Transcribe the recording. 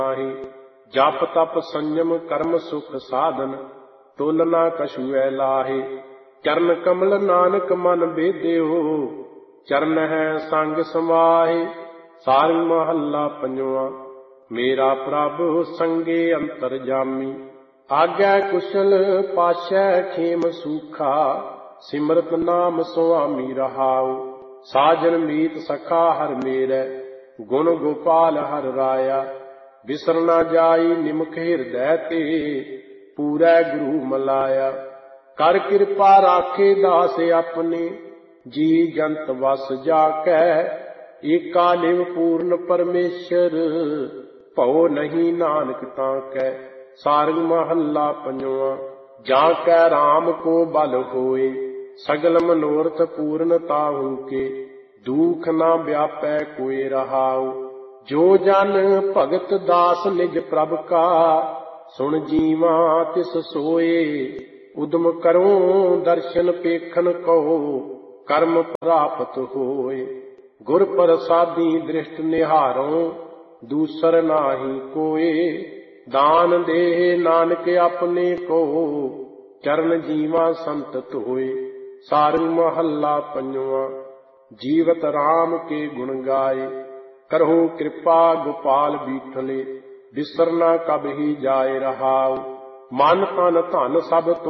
ਨਾਹੀਂ। ਜਪ ਤਪ ਸੰਜਮ ਕਰਮ ਸੁਖ ਸਾਧਨ, ਤੁਲ ਨਾ ਕਛੁਐ ਲਾਹੇ। ਚਰਨ ਕਮਲ ਨਾਨਕ ਮਨ ਬੇਦਿਓ, ਚਰਨ ਹੈ ਸੰਗ ਸਮਾਹੇ। ਸਾਰੰਗ ਮਹੱਲਾ ਪੰਜਵਾਂ। ਮੇਰਾ ਪ੍ਰਭ ਸੰਗੇ ਅੰਤਰਜਾਮੀ, ਆਗੈ ਕੁਸ਼ਲ ਪਾਸ਼ੈ ਖੇਮ ਸੂਖਾ। ਸਿਮਰਤ ਨਾਮ ਸੁਆਮੀ ਰਹਾਉ, ਸਾਜਨ ਮੀਤ ਸਖਾ ਹਰ ਮੇਰੈ। ਗੁਣ ਗੋਪਾਲ ਹਰ ਰਾਇਆ, ਬਿਸਰ ਨਾ ਜਾਈ ਨਿਮਖ ਹਿਰਦੈ ਤੇ। ਪੂਰੈ ਗੁਰੂ ਮਲਾਇਆ, ਕਰ ਕਿਰਪਾ ਰਾਖੇ ਦਾਸ ਆਪਣੇ। ਜੀ ਜੰਤ ਵਸ ਜਾ ਕੈ, ਏਕਾ ਲਿਵ ਪੂਰਨ ਪਰਮੇਸ਼ਰ। ਭਉ ਨਹੀਂ ਨਾਨਕ ਤਾਂ ਕੈ। ਸਾਰੰਗ ਮਹੱਲਾ ਪੰਜਵਾਂ। ਜਾਂ ਕੈ ਰਾਮ ਕੋ ਬਲ ਹੋਏ, ਸਗਲ ਮਨੋਰਥ ਪੂਰਨ ਤਾਹੂ ਕੇ। ਦੁਖ ਨਾ ਵਿਆਪੈ ਕੋਇ ਰਹਾਉ, ਜੋ ਜਨ ਭਗਤ ਦਾਸ ਨਿਜ ਪ੍ਰਭ ਕਾ। ਸੁਣ ਜੀਵਾ ਤਿਸ ਸੋਏ, ਉਦਮ ਕਰੋ ਦਰਸ਼ਨ ਪੇਖਨ ਕਉ। ਕਰਮ ਪ੍ਰਾਪਤ ਹੋਏ, ਗੁਰ ਪ੍ਰਸਾਦੀ ਦ੍ਰਿਸ਼ਟ ਨਿਹਾਰੋ। ਦੂਸਰ ਨਾਹੀ ਕੋਏ, ਦਾਨ ਦੇ ਨਾਨਕ ਆਪਣੇ ਕੋ। ਚਰਨ ਜੀਵਾ ਸੰਤਤ ਹੋਏ। ਸਾਰੰਗ ਮਹੱਲਾ ਪੰਜਵਾਂ। ਜੀਵਤ ਰਾਮ ਕੇ ਗੁਣ ਗਾਏ, ਕਰਹੁ ਕਿਰਪਾ ਗੋਪਾਲ ਬੀਠਲੇ। ਬਿਸਰ ਨਾ ਕਬਹੀ ਜਾਏ ਰਹਾਉ, ਮਨ ਤਨ ਧਨ ਸਭ